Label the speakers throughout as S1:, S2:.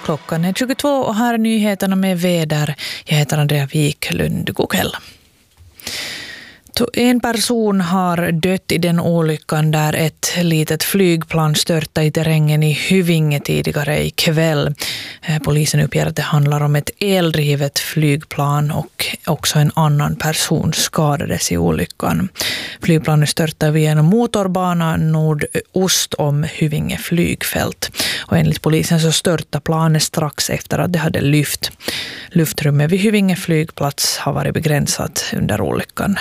S1: Klockan är 22 och här är nyheterna med väder. Jag heter Andrea Wiklund. God kväll. En person har dött i den olyckan där ett litet flygplan störtade i terrängen i Hyvinge tidigare ikväll. Polisen uppger att det handlar om ett eldrivet flygplan och också en annan person skadades i olyckan. Flygplanet störtade vid en motorbana nordost om Hyvinge flygfält. Och enligt polisen så störtade planet strax efter att det hade lyft. Luftrummet vid Hyvinge flygplats har varit begränsat under olyckan.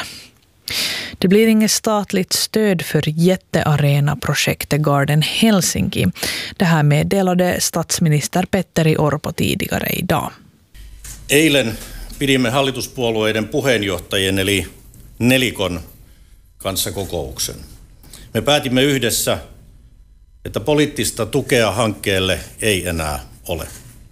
S1: Det blir inget statligt stöd för jättearena-projektet Garden Helsinki. Det här meddelade statsminister Petteri Orpo tidigare idag.
S2: Eilen pidimme hallituspuolueiden puheenjohtajien eli nelikon kanssa kokouksen. Me päätimme yhdessä, että poliittista tukea hankkeelle ei enää ole.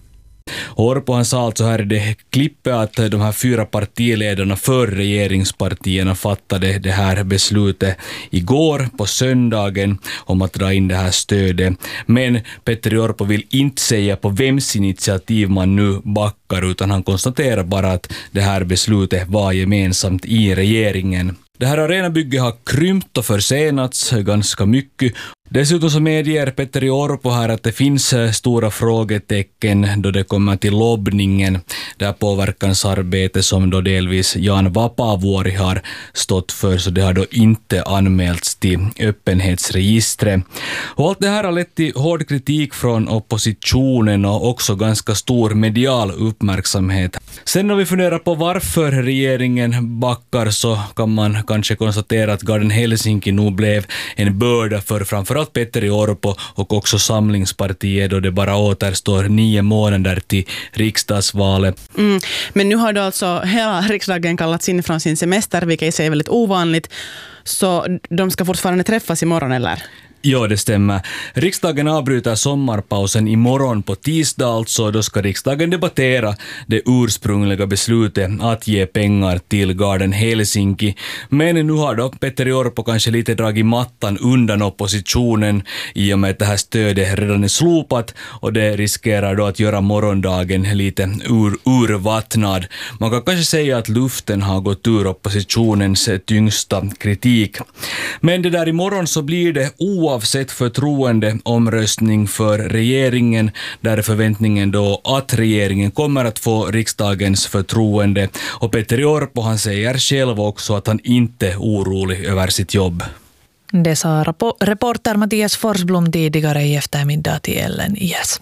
S3: Orpo han sa alltså här i det klippet att de här 4 partiledarna för regeringspartierna fattade det här beslutet igår på söndagen om att dra in det här stödet. Men Petteri Orpo vill inte säga på vems initiativ man nu backar, utan han konstaterar bara att det här beslutet var gemensamt i regeringen. Det här arenabygget har krympt och försenats ganska mycket. Dessutom så medger Petteri Orpo här att det finns stora frågetecken då det kommer till lobbningen. Det här påverkansarbete som då delvis Jan Vapaavuori har stått för, så det har då inte anmälts till öppenhetsregistret. Och allt det här har lett till hård kritik från oppositionen och också ganska stor medial uppmärksamhet. Sen när vi funderar på varför regeringen backar så kan man kanske konstatera att Garden Helsinki nu blev en börda för framförallt Petteri Orpo och också Samlingspartiet då det bara återstår 9 månader till riksdagsvalet.
S4: Men nu har då alltså hela riksdagen kallats in från sin semester, vilket i sig är väldigt ovanligt. Så de ska fortfarande träffas imorgon, eller?
S3: Ja, det stämmer. Riksdagen avbryter sommarpausen imorgon på tisdag, alltså då ska riksdagen debattera det ursprungliga beslutet att ge pengar till Garden Helsinki. Men nu har då Petteri Orpo kanske lite dragit mattan undan oppositionen i och med att det här stödet redan är slopat, och det riskerar då att göra morgondagen lite urvattnad. Man kan kanske säga att luften har gått ur oppositionens tyngsta kritik. Men det där imorgon så blir det oavsett förtroendeomröstning för regeringen, där är förväntningen då att regeringen kommer att få riksdagens förtroende. Och Petteri Orpo han säger själv också att han inte är orolig över sitt jobb.
S1: Det sa reporter Mattias Forsblom tidigare i eftermiddag till Ellen IS.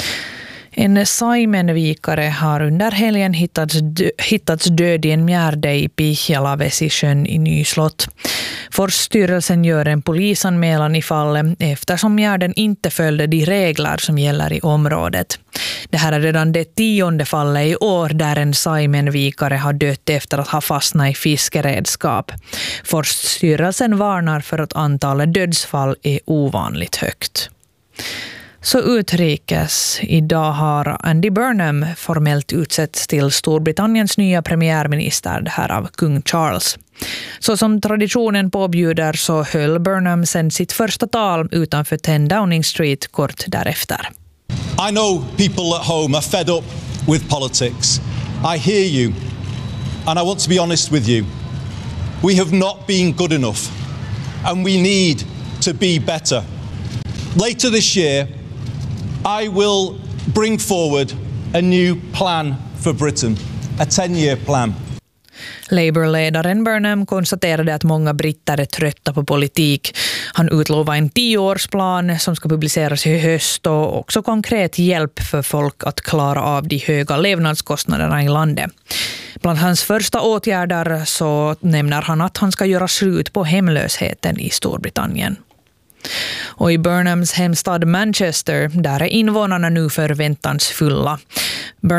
S1: En saimenvikare har under helgen hittats död i en mjärde i Pihjalavesisjön i Nyslott. Forststyrelsen gör en polisanmälan i fallet eftersom mjärden inte följde de regler som gäller i området. Det här är redan det 10:e fallet i år där en saimenvikare har dött efter att ha fastnat i fiskeredskap. Forststyrelsen varnar för att antalet dödsfall är ovanligt högt. Så utrikes. Idag har Andy Burnham formellt utsetts till Storbritanniens nya premiärminister, det här av kung Charles. Så som traditionen påbjuder så höll Burnham sen sitt första tal utanför 10 Downing Street kort därefter.
S5: I know people at home are fed up with politics. I hear you, and I want to be honest with you. We have not been good enough, and we need to be better. Later this year, I will bring forward a new plan for Britain, a 10-year plan.
S1: Labour-ledaren Burnham konstaterade att många britter är trötta på politik. Han utlovar en 10-årsplan som ska publiceras i höst och också konkret hjälp för folk att klara av de höga levnadskostnaderna i landet. Bland hans första åtgärder så nämner han att han ska göra slut på hemlösheten i Storbritannien. Och i Burnhams hemstad Manchester, där är invånarna nu förväntansfulla.